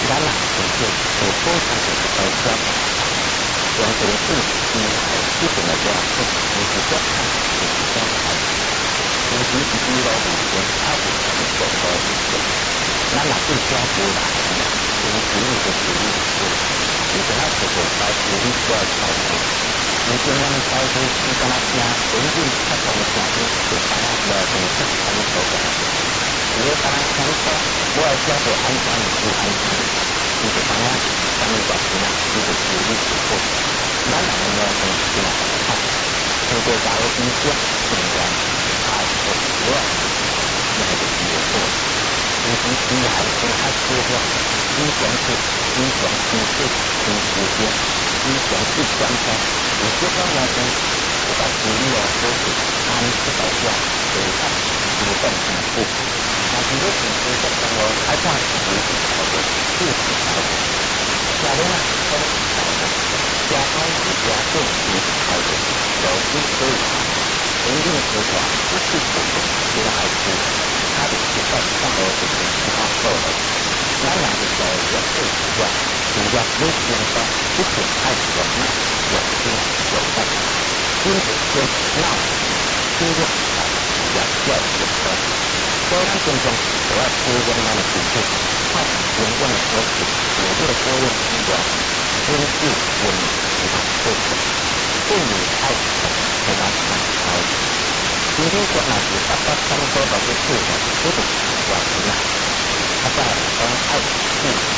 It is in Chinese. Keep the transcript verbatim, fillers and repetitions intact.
咱人就是有非常的一个标准，用这个意思来基本的标准，就是说看就是说看，尤其是比如我们他是很多的一些，咱若对标出来的，就是主力的主力是，基本上是说在主力需要操作，你尽量操作是跟他讲，根据他怎么讲，就把他的东西他们说的。如果当然想说，我要叫做安全是安全，就是当然咱们讲什么，就是主力是错的。咱两个呢，从这样来看，通过假如一些应该啊是主要那个是有错的。因为第一还是他说过，一选是一选一是一时间，一选是相关，有些方面呢，这个主力啊都是按这个价给他主动支付。那如果是这个什么还算是有点好的，就是好的。假如呢，跟好的，加上比较更是好的，有些可以一定是说不是普通，主要还是它的是在上头就是其他做的。咱俩的时候也是主要主要没想到不是太什么有些有的，因此就那这个比较较有的。虽然中中主要是用那的体系，它用用的时候是有这个作用是的，根据我们其他做的，对你爱的跟他看好。今天说那是他他他们说的是对的，这个主要是那，他在跟爱是。